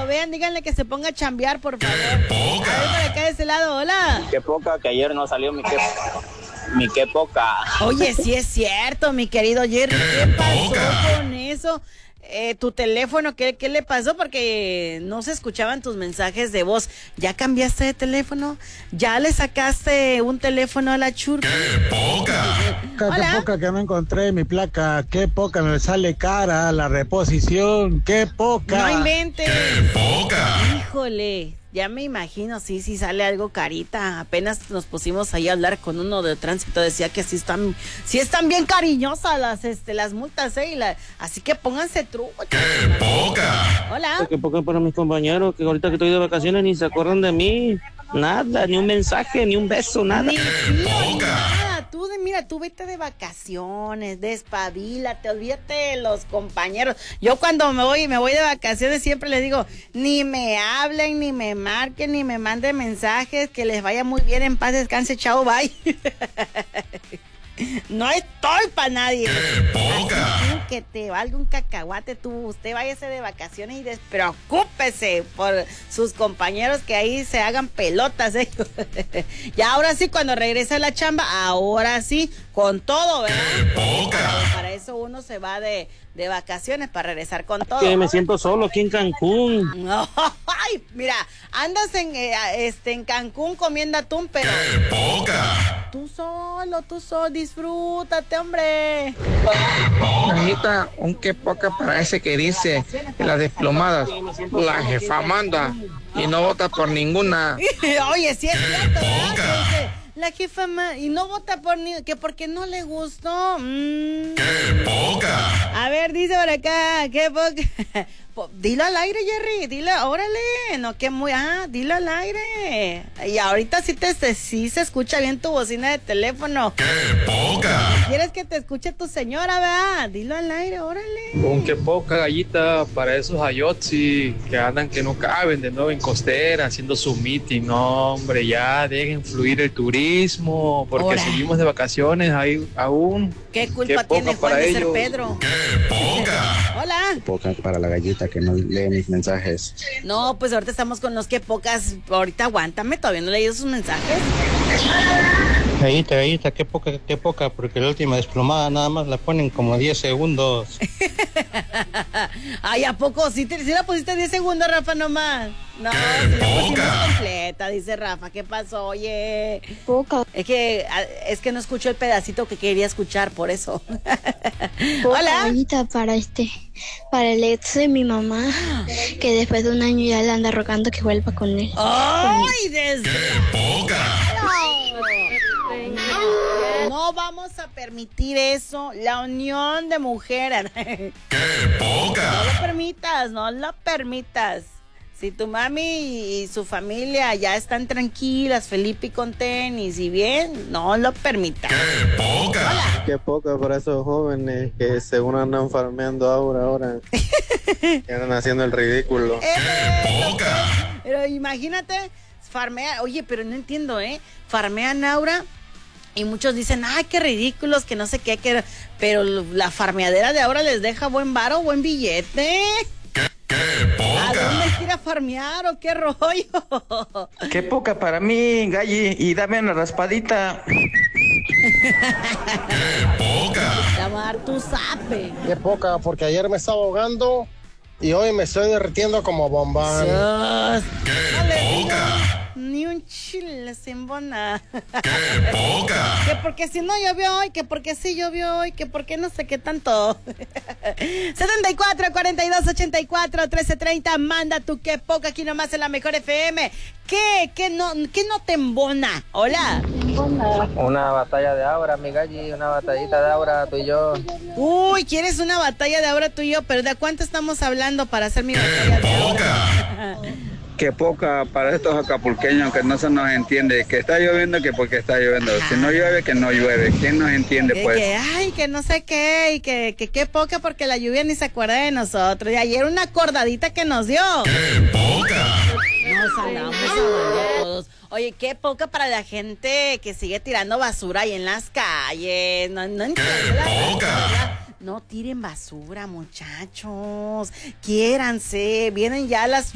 vean, díganle que se ponga a chambear, por favor. A ver, por acá de ese lado, hola. Qué poca que ayer no salió mi qué poca. Oye, sí es cierto, mi querido Jerry, ¿qué pasó con eso? Tu teléfono, ¿qué le pasó? Porque no se escuchaban tus mensajes de voz. ¿Ya cambiaste de teléfono? ¿Ya le sacaste un teléfono a la churca? ¡Qué poca que no encontré mi placa! ¡Qué poca me sale cara la reposición! ¡Qué poca! ¡No inventes! ¡Qué poca! Híjole, ya me imagino, sí sale algo carita. Apenas nos pusimos ahí a hablar con uno de tránsito, decía que sí están bien cariñosas las multas, así que pónganse truco. ¡Qué poca! Hola. Qué poca para mis compañeros, que ahorita que estoy de vacaciones ni se acuerdan de mí. Nada, ni un mensaje, ni un beso, nada. Ni nada. Tú vete de vacaciones, despabilate, olvídate de los compañeros. Yo cuando me voy de vacaciones siempre les digo, ni me hablen, ni me marquen, ni me manden mensajes, que les vaya muy bien, en paz, descanse, chao, bye. No estoy para nadie. Así que te valga un cacahuate, usted váyase de vacaciones y despreocúpese por sus compañeros que ahí se hagan pelotas, Ya ahora sí, cuando regrese a la chamba, ahora sí, con todo, ¿verdad? Para eso uno se va de vacaciones, para regresar con todo. Que me siento solo aquí en Cancún. No, ay, mira, andas en Cancún comiendo atún, pero tú solo, disfrútate, hombre. Anita, un qué poca para ese que dice que las desplomadas, la jefa manda y no vota por ninguna. Oye, sí es cierto, ¿verdad? La jefa y no vota que porque no le gustó. ¡Qué poca! A ver, dice por acá, qué poca. Dilo al aire, Jerry, órale, no que muy, dilo al aire. Y ahorita sí se escucha bien tu bocina de teléfono. ¡Qué poca! ¿Quieres que te escuche tu señora, verdad? Dilo al aire, órale. Con qué poca gallita para esos ayotzi que andan que no caben de nuevo en Costera haciendo su meeting. No, hombre, ya dejen fluir el turismo porque seguimos de vacaciones ahí aún. ¿Qué culpa tiene Juan de ser Pedro? ¡Qué poca! Hola. Qué poca para la gallita que no lee mis mensajes. No, pues ahorita estamos con los que pocas. Ahorita aguántame, todavía no he leído sus mensajes. Gallita, qué poca, porque la última desplomada nada más la ponen como 10 segundos. Ay, ¿a poco? ¿Sí la pusiste 10 segundos, Rafa, nomás? No, si la pusimos completa, dice Rafa. ¿Qué pasó? Oye. Poca. Es que no escuchó el pedacito que quería escuchar, por eso. Hola. Gallita para el ex de mi mamá, que después de un año ya le anda rogando que vuelva con él. ¡Ay, desde poca! No vamos a permitir eso, la unión de mujeres. ¡Qué poca! No lo permitas. Si tu mami y su familia ya están tranquilas, Felipe y con tenis y bien, no lo permitas. ¡Qué poca! Hola. Qué poca para esos jóvenes que según andan farmeando ahora. Que andan haciendo el ridículo. ¡Qué poca! Pero imagínate, farmear, oye, pero no entiendo, farmean Aura. Y muchos dicen, ay, qué ridículos, que no sé qué, pero la farmeadera de ahora les deja buen varo, buen billete. ¿A dónde quiera farmear o qué rollo? Qué poca para mí, Galli, y dame una raspadita. ¡Qué poca! Te va a dar tu zape. Qué poca, porque ayer me estaba ahogando y hoy me estoy derritiendo como bombán. ¡Qué poca! Ni un chile sin bona. ¡Qué poca! Que porque si no llovió hoy, que porque sí llovió hoy, que porque no sé qué tanto. 74 42 84 13 30. Manda tu qué poca aquí nomás en la mejor FM. ¿Qué no te embona? Hola. Una batalla de Aura, mi Galli, una batallita de Aura, tú y yo. Uy, ¿quieres una batalla de Aura tú y yo? Pero ¿de cuánto estamos hablando para hacer mi batalla de Aura? Qué poca para estos acapulqueños que no se nos entiende, que está lloviendo, que porque está lloviendo, si no llueve, que no llueve, ¿quién nos entiende pues? Que no sé qué, y que qué poca porque la lluvia ni se acuerda de nosotros, y ayer una acordadita que nos dio. ¡Qué poca! Nos andamos hablando todos. Oye, qué poca para la gente que sigue tirando basura ahí en las calles, no entiendo la poca. No tiren basura, muchachos, quiéranse, vienen ya las